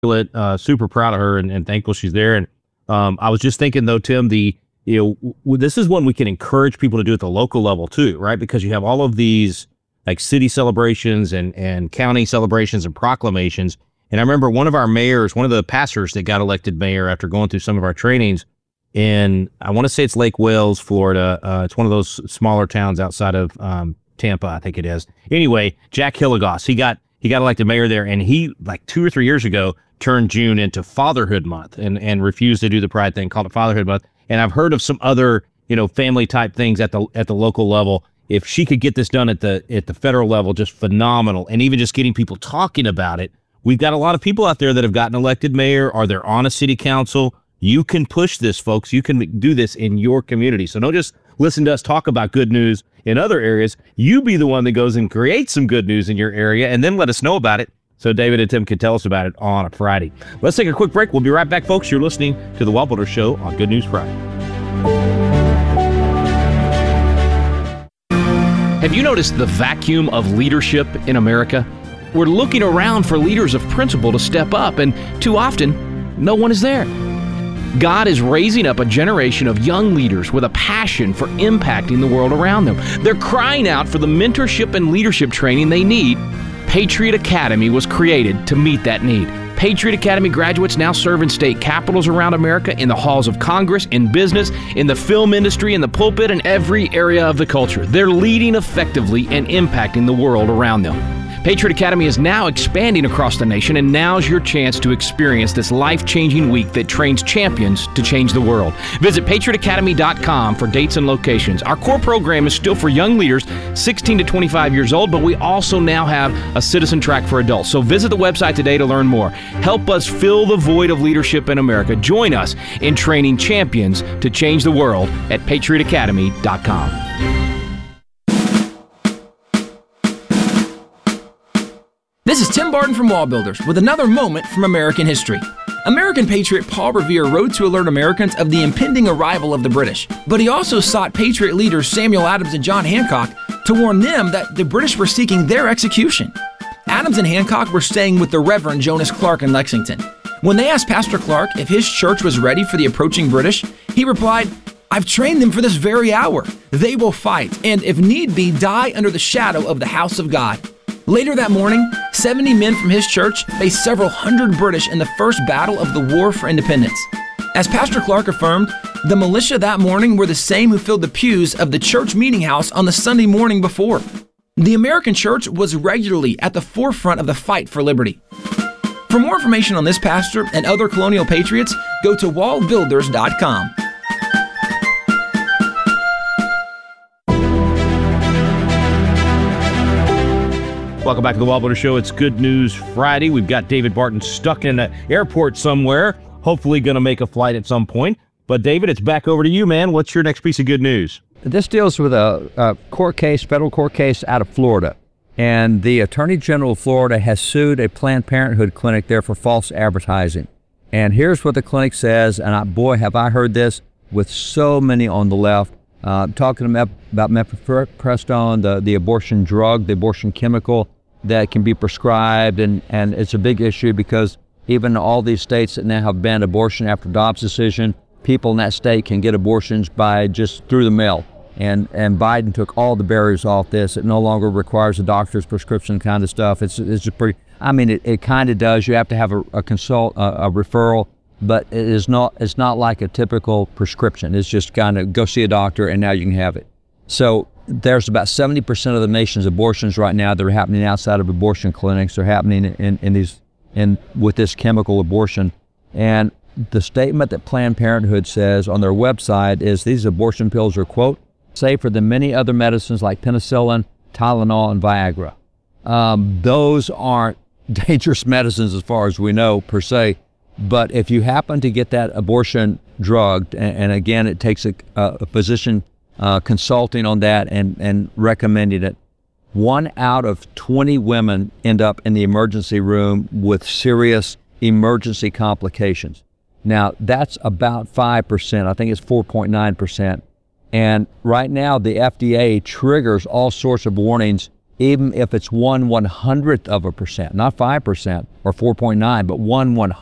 Super proud of her and thankful she's there. And I was just thinking though, Tim, this is one we can encourage people to do at the local level too, right? Because you have all of these like city celebrations and county celebrations and proclamations. And I remember one of our mayors, one of the pastors that got elected mayor after going through some of our trainings, and I want to say it's Lake Wales, Florida. It's one of those smaller towns outside of Tampa, I think it is. Anyway, Jack Hilligoss, he got elected mayor there, and he, like 2 or 3 years ago, turned June into Fatherhood Month and refused to do the Pride thing, called it Fatherhood Month. And I've heard of some other, family type things at the local level. If she could get this done at the federal level, just phenomenal. And even just getting people talking about it. We've got a lot of people out there that have gotten elected mayor, or they're on a city council. You can push this, folks. You can do this in your community. So don't just listen to us talk about good news in other areas. You be the one that goes and creates some good news in your area, and then let us know about it so David and Tim can tell us about it on a Friday. Let's take a quick break. We'll be right back, folks. You're listening to The Wallbuilder Show on Good News Friday. Have you noticed the vacuum of leadership in America? We're looking around for leaders of principle to step up, and too often, no one is there. God is raising up a generation of young leaders with a passion for impacting the world around them. They're crying out for the mentorship and leadership training they need. Patriot Academy was created to meet that need. Patriot Academy graduates now serve in state capitals around America, in the halls of Congress, in business, in the film industry, in the pulpit, and every area of the culture. They're leading effectively and impacting the world around them. Patriot Academy is now expanding across the nation, and now's your chance to experience this life-changing week that trains champions to change the world. Visit patriotacademy.com for dates and locations. Our core program is still for young leaders 16 to 25 years old, but we also now have a citizen track for adults. So visit the website today to learn more. Help us fill the void of leadership in America. Join us in training champions to change the world at patriotacademy.com. This is Tim Barton from Wall Builders with another moment from American history. American patriot Paul Revere rode to alert Americans of the impending arrival of the British, but he also sought patriot leaders Samuel Adams and John Hancock to warn them that the British were seeking their execution. Adams and Hancock were staying with the Reverend Jonas Clark in Lexington. When they asked Pastor Clark if his church was ready for the approaching British, he replied, "I've trained them for this very hour. They will fight, and if need be, die under the shadow of the house of God." Later that morning, 70 men from his church faced several hundred British in the first battle of the War for Independence. As Pastor Clark affirmed, the militia that morning were the same who filled the pews of the church meeting house on the Sunday morning before. The American church was regularly at the forefront of the fight for liberty. For more information on this pastor and other colonial patriots, go to wallbuilders.com. Welcome back to the Wallbuilder Show. It's Good News Friday. We've got David Barton stuck in an airport somewhere, hopefully going to make a flight at some point. But David, it's back over to you, man. What's your next piece of good news? This deals with a court case, federal court case out of Florida. And the Attorney General of Florida has sued a Planned Parenthood clinic there for false advertising. And here's what the clinic says, and boy, have I heard this with so many on the left. Talking about mifepristone, the abortion drug, the abortion chemical that can be prescribed, and it's a big issue because even all these states that now have banned abortion after Dobbs' decision, people in that state can get abortions by just through the mail. And Biden took all the barriers off this. It no longer requires a doctor's prescription kind of stuff. It's just pretty. I mean, it kind of does. You have to have a referral. But it's not like a typical prescription. It's just kind of go see a doctor and now you can have it. So there's about 70% of the nation's abortions right now that are happening outside of abortion clinics. They're happening with this chemical abortion. And the statement that Planned Parenthood says on their website is these abortion pills are, quote, safer than many other medicines like penicillin, Tylenol, and Viagra. Those aren't dangerous medicines as far as we know per se. But if you happen to get that abortion drug, and again, it takes a physician consulting on that and recommending it, 1 out of 20 women end up in the emergency room with serious emergency complications. Now, that's about 5%. I think it's 4.9%. And right now, the FDA triggers all sorts of warnings even if it's 1/100th of a percent, not 5% or 4.9, but 1/100th